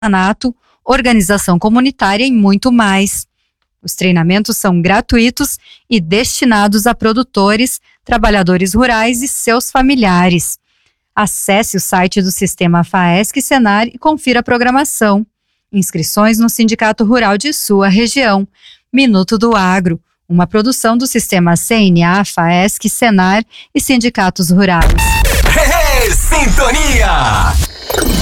artesanato, organização comunitária e muito mais. Os treinamentos são gratuitos e destinados a produtores, trabalhadores rurais e seus familiares. Acesse o site do Sistema FAESC-Senar e confira a programação. Inscrições no Sindicato Rural de sua região. Minuto do Agro, uma produção do Sistema CNA, FAESC, Senar e sindicatos rurais. Sintonia!